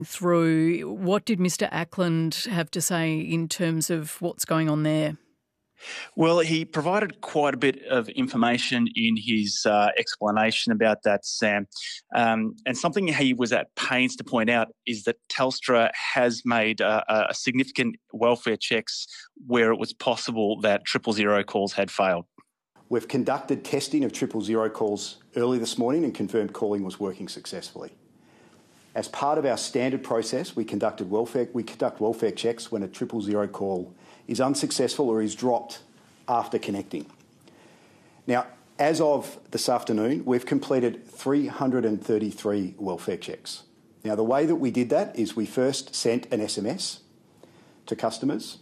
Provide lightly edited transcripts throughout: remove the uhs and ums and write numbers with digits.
through. What did Mr Ackland have to say in terms of what's going on there? Well, he provided quite a bit of information in his explanation about that, Sam. And something he was at pains to point out is that Telstra has made a significant welfare checks where it was possible that 000 calls had failed. We've conducted testing of 000 calls early this morning and confirmed calling was working successfully. As part of our standard process, we conduct welfare checks when a 000 call is unsuccessful or is dropped after connecting. Now, as of this afternoon, we've completed 333 welfare checks. Now, the way that we did that is we first sent an SMS to customers.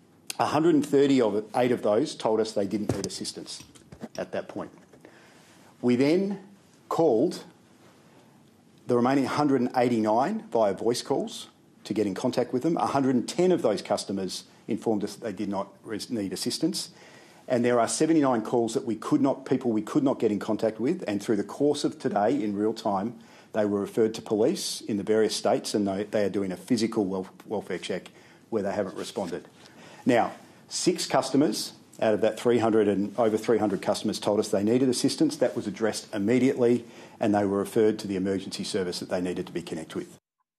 138 of those told us they didn't need assistance at that point. We then called the remaining 189 via voice calls to get in contact with them. 110 of those customers informed us they did not need assistance. And there are 79 calls that we could not get in contact with, and through the course of today, in real time, they were referred to police in the various states, and they are doing a physical welfare check where they haven't responded. Now, 6 customers out of that 300 and over 300 customers told us they needed assistance. That was addressed immediately, and they were referred to the emergency service that they needed to be connected with.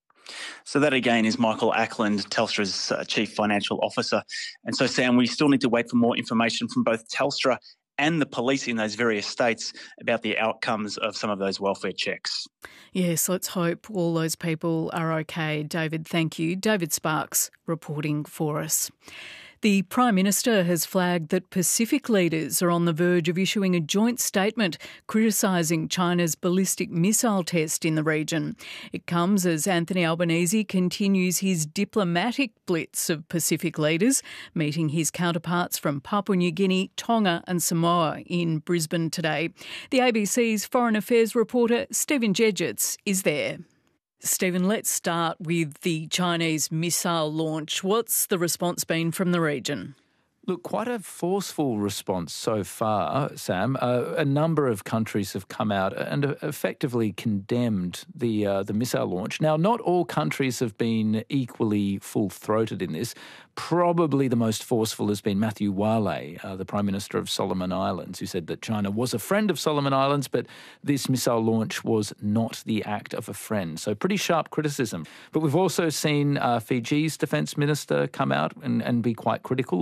So that again is Michael Ackland, Telstra's Chief Financial Officer. And so, Sam, we still need to wait for more information from both Telstra and the police in those various states about the outcomes of some of those welfare checks. Yes, let's hope all those people are okay. David, thank you. David Sparks reporting for us. The Prime Minister has flagged that Pacific leaders are on the verge of issuing a joint statement criticising China's ballistic missile test in the region. It comes as Anthony Albanese continues his diplomatic blitz of Pacific leaders, meeting his counterparts from Papua New Guinea, Tonga and Samoa in Brisbane today. The ABC's Foreign Affairs reporter Stephen Jedgetts is there. Stephen, let's start with the Chinese missile launch. What's the response been from the region? Look, quite a forceful response so far, Sam. A number of countries have come out and effectively condemned the missile launch. Now, not all countries have been equally full-throated in this. Probably the most forceful has been Matthew Wale, the Prime Minister of Solomon Islands, who said that China was a friend of Solomon Islands, but this missile launch was not the act of a friend. So pretty sharp criticism. But we've also seen Fiji's Defence Minister come out and be quite critical